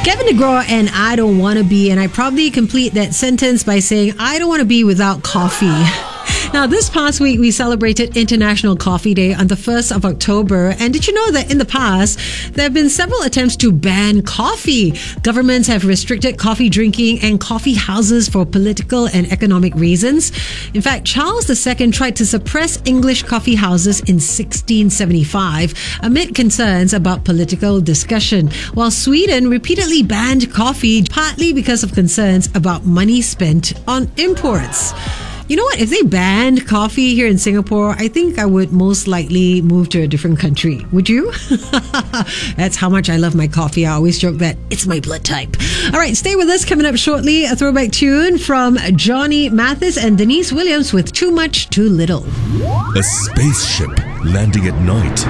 Kevin DeGraw and I don't want to be, and I probably complete that sentence by saying I don't want to be without coffee. Now, this past week, we celebrated International Coffee Day on the 1st of October. And did you know that in the past, there have been several attempts to ban coffee? Governments have restricted coffee drinking and coffee houses for political and economic reasons. In fact, Charles II tried to suppress English coffee houses in 1675 amid concerns about political discussion, while Sweden repeatedly banned coffee, partly because of concerns about money spent on imports. You know what? If they banned coffee here in Singapore, I think I would most likely move to a different country. Would you? That's how much I love my coffee. I always joke that it's my blood type. All right, stay with us. Coming up shortly, a throwback tune from Johnny Mathis and Denise Williams with Too Much, Too Little. A spaceship landing at night.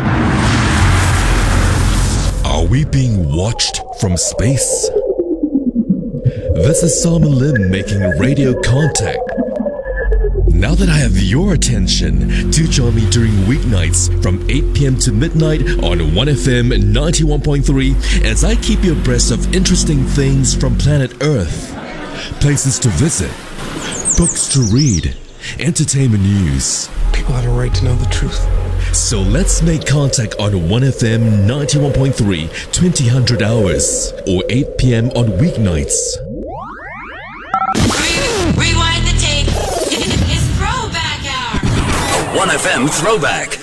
Are we being watched from space? This is Simon Lim making radio contact. Now that I have your attention, do join me during weeknights from 8 p.m. to midnight on 1FM 91.3 as I keep you abreast of interesting things from planet Earth, places to visit, books to read, entertainment news. People have a right to know the truth. So let's make contact on 1FM 91.3, 2000 hours, or 8 p.m. on weeknights. Rewind the tape. It's Throwback Hour. A 1FM Throwback.